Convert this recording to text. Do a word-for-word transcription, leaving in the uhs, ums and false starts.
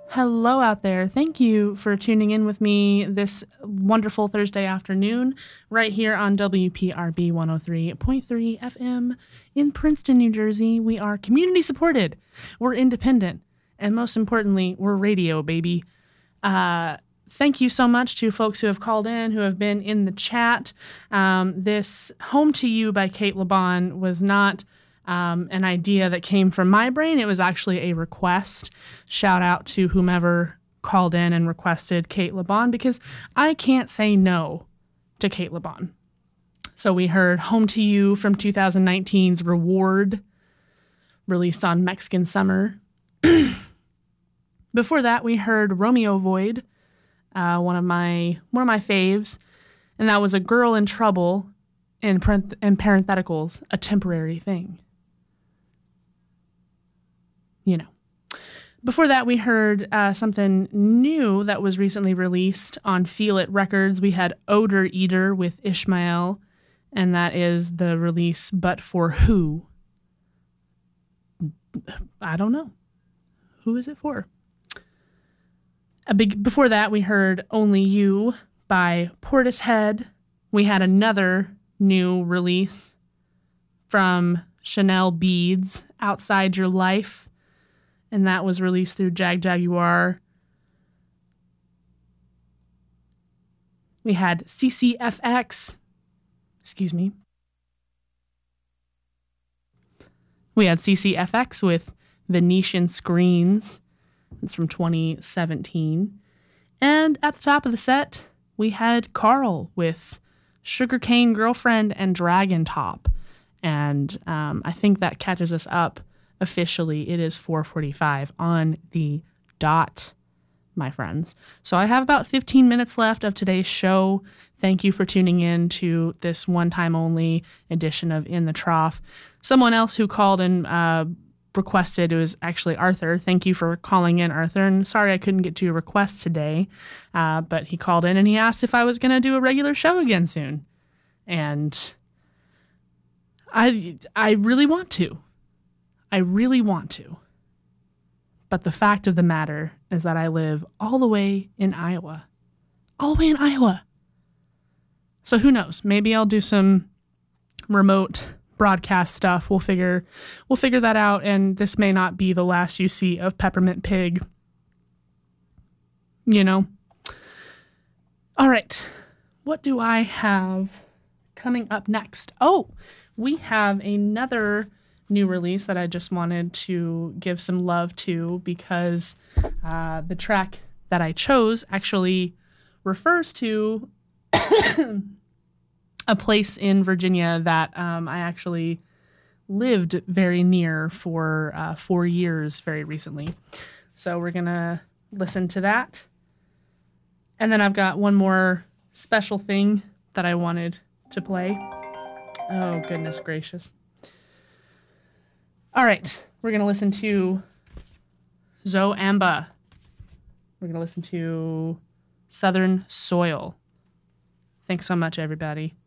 Hello out there. Thank you for tuning in with me this wonderful Thursday afternoon right here on W P R B one oh three point three F M in Princeton, New Jersey. We are community supported. We're independent. And most importantly, we're radio, baby. Uh, thank you so much to folks who have called in, who have been in the chat. Um, this Home to You by Kate LeBon was not Um, an idea that came from my brain. It was actually a request. Shout out to whomever called in and requested Kate LeBon, because I can't say no to Kate LeBon. So we heard Home to You from twenty nineteen's Reward, released on Mexican Summer. Before that, we heard Romeo Void, uh, one of my one of my faves, and that was A Girl in Trouble, in, parenth- in parentheticals, a temporary thing. You know. Before that, we heard uh, something new that was recently released on Feel It Records. We had Odor Eater with Ishmael, and that is the release But For Who? I don't know. Who is it for? A big, before that, we heard Only You by Portishead. We had another new release from Chanel Beads, Outside Your Life. And that was released through Jag Jaguar. We had C C F X. Excuse me. We had C C F X with Venetian Screens. It's from twenty seventeen. And at the top of the set, we had Carl with Sugarcane Girlfriend and Dragon Top. And um, I think that catches us up. Officially, it is four forty-five on the dot, my friends. So I have about fifteen minutes left of today's show. Thank you for tuning in to this one-time only edition of In the Trough. Someone else who called and uh, requested, it was actually Arthur. Thank you for calling in, Arthur. And sorry I couldn't get to your request today, uh, but he called in and he asked if I was going to do a regular show again soon. And I, I really want to. I really want to. But the fact of the matter is that I live all the way in Iowa. All the way in Iowa. So who knows? Maybe I'll do some remote broadcast stuff. We'll figure we'll figure that out, and this may not be the last you see of Peppermint Pig. You know? All right. What do I have coming up next? Oh, we have another new release that I just wanted to give some love to, because uh, the track that I chose actually refers to a place in Virginia that um, I actually lived very near for uh, four years very recently. So we're going to listen to that. And then I've got one more special thing that I wanted to play. Oh, goodness gracious. All right, we're going to listen to Zoe Amba. We're going to listen to Southern Soil. Thanks so much, everybody.